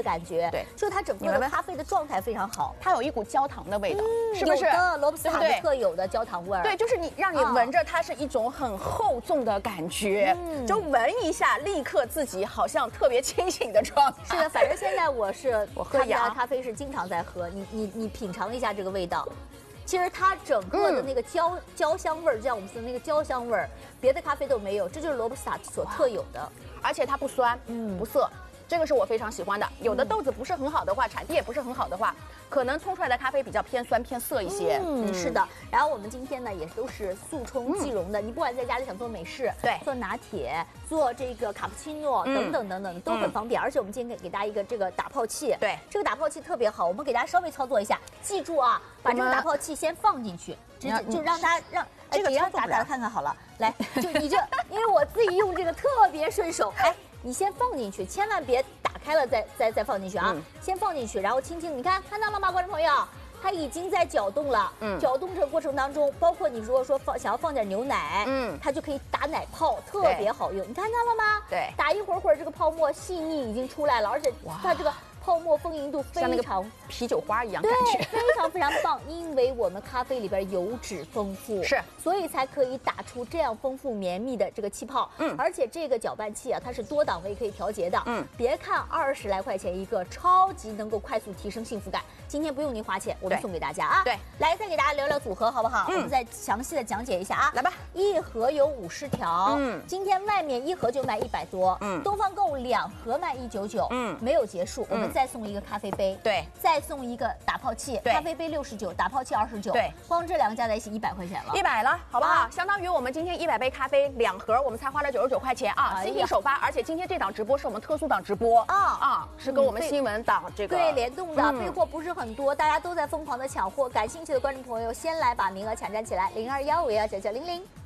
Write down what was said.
感觉。 对， 就它整个的咖啡的状态非常好， 它有一股焦糖的味道，是不是？ 有的罗布斯塔的特有的焦糖味儿。 对，就是让你闻着它是一种很厚重的感觉，就闻一下，立刻自己好像特别清醒的状态。 是的，反正现在我喝家咖啡是经常在喝，你品尝一下这个味道。其实它整个的那个焦香味儿，就像我们说的那个焦香味儿，别的咖啡都没有，这就是罗布斯塔所特有的。 而且它不酸，不涩。这个是我非常喜欢的。有的豆子不是很好的话，产地也不是很好的话，可能冲出来的咖啡比较偏酸偏涩一些。 是的。然后我们今天呢也都是速冲即溶的，你不管在家里想做美式， 对， 做拿铁，做这个卡布奇诺等等等等都很方便。而且我们今天给大家一个这个打泡器， 对， 这个打泡器特别好，我们给大家稍微操作一下，记住啊，把这个打泡器先放进去，就让它这个让大家看看好了，来，就你这，因为我自己用这个特别顺手，哎。你先放进去，千万别打开了再放进去啊！先放进去，然后轻轻，你看到了吗，观众朋友？它已经在搅动了。搅动这个过程当中，包括你如果说想要放点牛奶，它就可以打奶泡，特别好用。你看到了吗？ 对， 打一会儿，这个泡沫细腻已经出来了，而且它这个泡沫丰盈度非常啤酒花一样感觉， 非常非常棒。因为我们咖啡里边油脂丰富， 是， 所以才可以打出这样丰富绵密的这个气泡。而且这个搅拌器啊，它是多档位可以调节的。别看20来块钱一个，超级能够快速提升幸福感。今天不用您花钱，我们送给大家啊。 对， 来再给大家聊聊组合好不好？我们再详细的讲解一下啊。 来吧， 一盒有50条，今天外面一盒就卖100多，东方购物2盒卖199，没有结束，我们再送一个咖啡杯， 对， 再送一个打泡器，咖啡杯69，打泡器29， 对， 光这2个加在一起100块钱了 ，100了，好不好？相当于我们今天100杯咖啡2盒，我们才花了99块钱啊，新品首发，而且今天这档直播是我们特殊档直播是跟我们新闻档这个对联动的，备货不是很多，大家都在疯狂的抢货，感兴趣的观众朋友先来把名额抢占起来，0215199900。